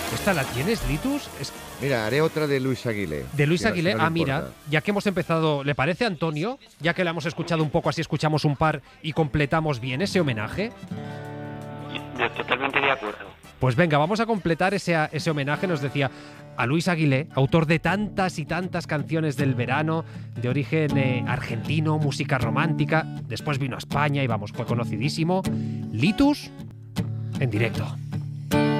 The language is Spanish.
¿Esta la tienes, Litus? Mira, haré otra de Luis Aguilé. De Luis Mira, Aguilé. si no le Mira, importa. ya que hemos empezado, ¿le parece, Antonio? Ya que la hemos escuchado un poco, así escuchamos un par y completamos bien ese homenaje. Yo totalmente de acuerdo. Pues venga, vamos a completar ese homenaje, nos decía, a Luis Aguilé, autor de tantas y tantas canciones del verano, de origen argentino, música romántica. Después vino a España y vamos, fue conocidísimo. Litus, en directo.